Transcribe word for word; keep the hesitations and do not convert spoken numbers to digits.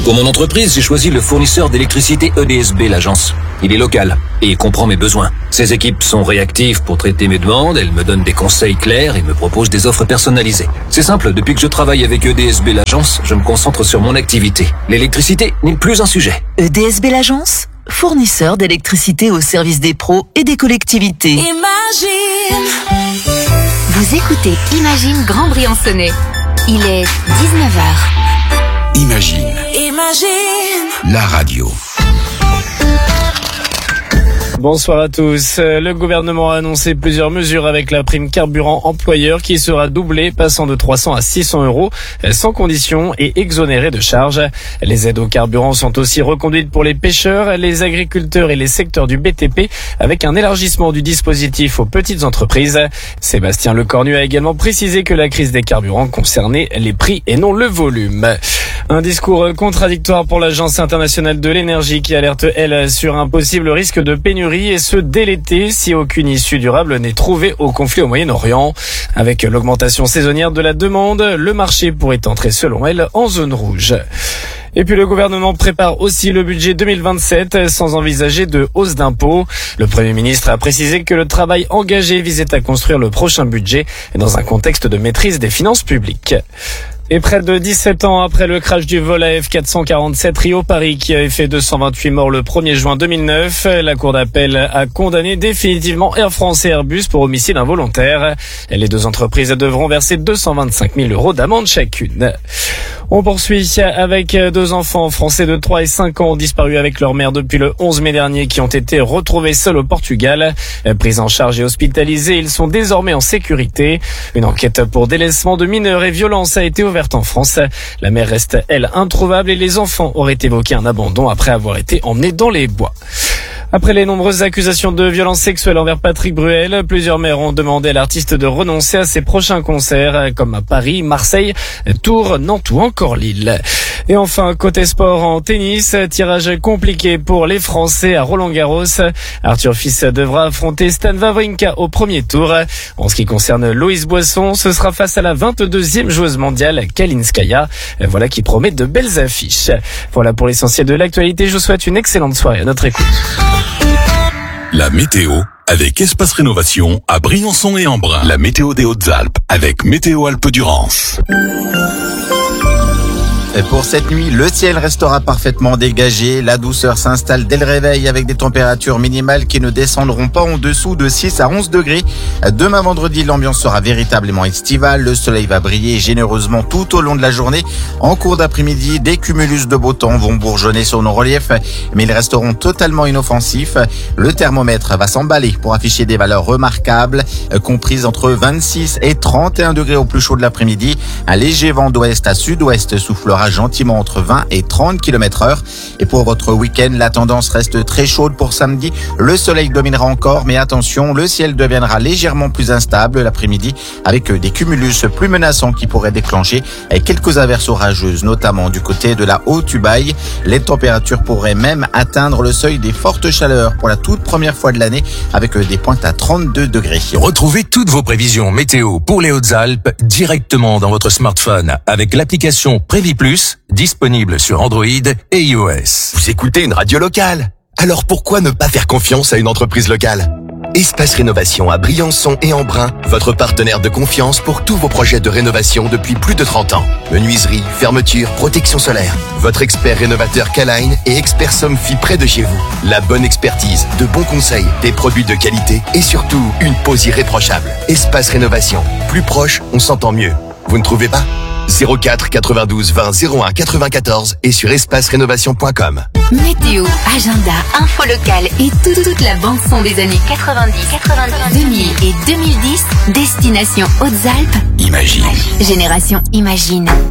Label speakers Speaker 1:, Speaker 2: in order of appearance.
Speaker 1: Pour mon entreprise, j'ai choisi le fournisseur d'électricité E D S B, l'agence. Il est local et il comprend mes besoins. Ses équipes sont réactives pour traiter mes demandes, elles me donnent des conseils clairs et me proposent des offres personnalisées. C'est simple, depuis que je travaille avec E D S B, l'agence, je me concentre sur mon activité. L'électricité n'est plus un sujet.
Speaker 2: E D S B, l'agence, fournisseur d'électricité au service des pros et des collectivités.
Speaker 3: Imagine.
Speaker 4: Vous écoutez Imagine Grand Briançonnais. Il est dix-neuf heures.
Speaker 5: Imagine.
Speaker 3: Imagine.
Speaker 5: La radio.
Speaker 6: Bonsoir à tous. Le gouvernement a annoncé plusieurs mesures avec la prime carburant employeur qui sera doublée, passant de trois cents à six cents euros, sans condition et exonérée de charges. Les aides au carburant sont aussi reconduites pour les pêcheurs, les agriculteurs et les secteurs du B T P, avec un élargissement du dispositif aux petites entreprises. Sébastien Lecornu a également précisé que la crise des carburants concernait les prix et non le volume. Un discours contradictoire pour l'Agence internationale de l'énergie qui alerte, elle, sur un possible risque de pénurie et ce dès l'été si aucune issue durable n'est trouvée au conflit au Moyen-Orient. Avec l'augmentation saisonnière de la demande, le marché pourrait entrer selon elle en zone rouge. Et puis le gouvernement prépare aussi le budget deux mille vingt-sept sans envisager de hausse d'impôts. Le Premier ministre a précisé que le travail engagé visait à construire le prochain budget dans un contexte de maîtrise des finances publiques. Et près de dix-sept ans après le crash du vol A F quatre cent quarante-sept Rio-Paris qui avait fait deux cent vingt-huit morts le premier juin deux mille neuf, la Cour d'appel a condamné définitivement Air France et Airbus pour homicide involontaire. Les deux entreprises devront verser deux cent vingt-cinq mille euros d'amende chacune. On poursuit avec deux enfants français de trois et cinq ans disparus avec leur mère depuis le onze mai dernier qui ont été retrouvés seuls au Portugal. Pris en charge et hospitalisés, ils sont désormais en sécurité. Une enquête pour délaissement de mineurs et violence a été ouverte en France. La mère reste, elle, introuvable et les enfants auraient évoqué un abandon après avoir été emmenés dans les bois. Après les nombreuses accusations de violences sexuelles envers Patrick Bruel, plusieurs maires ont demandé à l'artiste de renoncer à ses prochains concerts, comme à Paris, Marseille, Tours, Nantes ou encore Lille. Et enfin, côté sport en tennis, tirage compliqué pour les Français à Roland-Garros. Arthur Fils devra affronter Stan Wawrinka au premier tour. En ce qui concerne Loïs Boisson, ce sera face à la vingt-deuxième joueuse mondiale, Kalinskaya. Voilà qui promet de belles affiches. Voilà pour l'essentiel de l'actualité. Je vous souhaite une excellente soirée à notre écoute.
Speaker 5: La météo avec Espace Rénovation à Briançon et Embrun. La météo des Hautes-Alpes avec Météo Alpes-Durance.
Speaker 7: Pour cette nuit, le ciel restera parfaitement dégagé. La douceur s'installe dès le réveil avec des températures minimales qui ne descendront pas en dessous de six à onze degrés. Demain vendredi, l'ambiance sera véritablement estivale. Le soleil va briller généreusement tout au long de la journée. En cours d'après-midi, des cumulus de beau temps vont bourgeonner sur nos reliefs, mais ils resteront totalement inoffensifs. Le thermomètre va s'emballer pour afficher des valeurs remarquables, comprises entre vingt-six et trente et un degrés au plus chaud de l'après-midi. Un léger vent d'ouest à sud-ouest soufflera gentiment entre vingt et trente kilomètres heure. Et pour votre week-end, la tendance reste très chaude pour samedi. Le soleil dominera encore, mais attention, le ciel deviendra légèrement plus instable l'après-midi avec des cumulus plus menaçants qui pourraient déclencher quelques averses orageuses, notamment du côté de la Haute-Tubaï. Les températures pourraient même atteindre le seuil des fortes chaleurs pour la toute première fois de l'année avec des pointes à trente-deux degrés.
Speaker 8: Retrouvez toutes vos prévisions météo pour les Hautes-Alpes directement dans votre smartphone avec l'application PréviPlus disponible sur Android et iOS.
Speaker 9: Vous écoutez une radio locale? Alors pourquoi ne pas faire confiance à une entreprise locale? Espace Rénovation à Briançon et Embrun, votre partenaire de confiance pour tous vos projets de rénovation depuis plus de trente ans. Menuiserie, fermeture, protection solaire. Votre expert rénovateur K-Line et expert Somfy près de chez vous. La bonne expertise, de bons conseils, des produits de qualité et surtout une pose irréprochable. Espace Rénovation. Plus proche, on s'entend mieux. Vous ne trouvez pas? zéro quatre quatre-vingt-douze vingt zéro un quatre-vingt-quatorze et sur espace rénovation point com.
Speaker 4: Météo, agenda, info locale et toute, toute la bande-son des années quatre-vingt-dix, quatre-vingt-dix, deux mille et deux mille dix. Destination Hautes-Alpes.
Speaker 5: Imagine.
Speaker 4: Génération Imagine.